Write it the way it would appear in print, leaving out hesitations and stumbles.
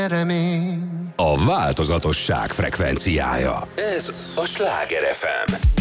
remény. A változatosság frekvenciája. Ez a Sláger FM.